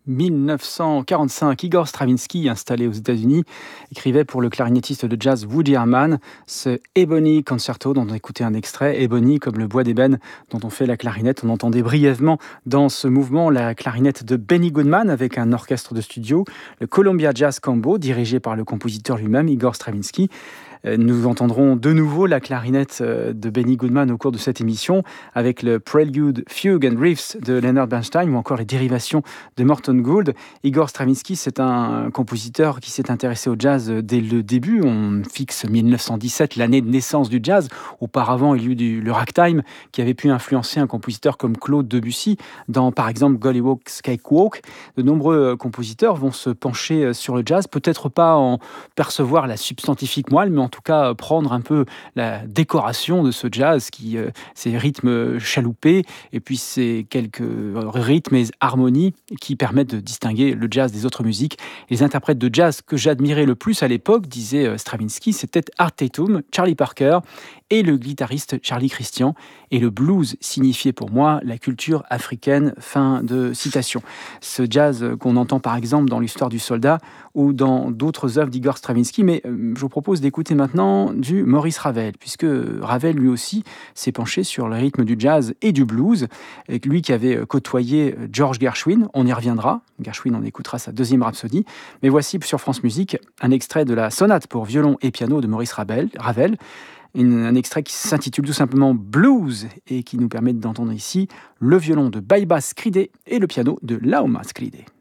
1945, Igor Stravinsky, installé aux États-Unis, écrivait pour le clarinettiste de jazz Woody Herman ce Ebony Concerto dont on écoutait un extrait. Ebony comme le bois d'ébène dont on fait la clarinette. On entendait brièvement dans ce mouvement la clarinette de Benny Goodman avec un orchestre de studio, le Columbia Jazz Combo dirigé par le compositeur lui-même, Igor Stravinsky. Nous entendrons de nouveau la clarinette de Benny Goodman au cours de cette émission avec le Prelude, Fugue and Riffs de Leonard Bernstein ou encore les dérivations de Morton Gould. Igor Stravinsky, c'est un compositeur qui s'est intéressé au jazz dès le début. On fixe 1917, l'année de naissance du jazz. Auparavant, il y a eu le ragtime qui avait pu influencer un compositeur comme Claude Debussy dans, par exemple, Gollywog's Cakewalk. De nombreux compositeurs vont se pencher sur le jazz, peut-être pas en percevoir la substantifique moelle, mais en tout cas prendre un peu la décoration de ce jazz, ces rythmes chaloupés, et puis ces quelques rythmes et harmonies qui permettent de distinguer le jazz des autres musiques. Les interprètes de jazz que j'admirais le plus à l'époque, disait Stravinsky, c'était Art Tatum, Charlie Parker et le guitariste Charlie Christian. Et le blues signifiait pour moi la culture africaine. Fin de citation. Ce jazz qu'on entend par exemple dans l'Histoire du soldat ou dans d'autres œuvres d'Igor Stravinsky, mais je vous propose d'écouter maintenant du Maurice Ravel, puisque Ravel lui aussi s'est penché sur le rythme du jazz et du blues, et lui qui avait côtoyé George Gershwin. On y reviendra, Gershwin, on écoutera sa deuxième rhapsodie, mais voici sur France Musique un extrait de la sonate pour violon et piano de Maurice Ravel, un extrait qui s'intitule tout simplement Blues et qui nous permet d'entendre ici le violon de Baiba Skridé et le piano de Laoma Skridé.